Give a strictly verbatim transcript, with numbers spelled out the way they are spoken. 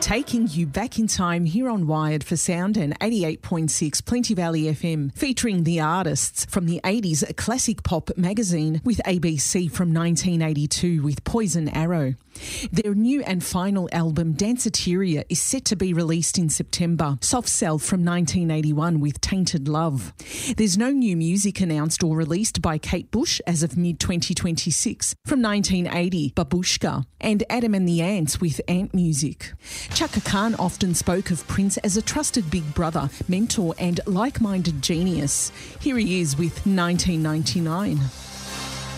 Taking you back in time here on Wired for Sound and eighty-eight point six Plenty Valley F M, featuring the artists from the eighties classic pop magazine with A B C from nineteen eighty-two with Poison Arrow. Their new and final album, Danceteria, is set to be released in September. Soft Cell from nineteen eighty-one with Tainted Love. There's no new music announced or released by Kate Bush as of mid twenty twenty-six. From nineteen eighty, Babushka. And Adam and the Ants with Ant Music. Chaka Khan often spoke of Prince as a trusted big brother, mentor and like-minded genius. Here he is with nineteen ninety-nine.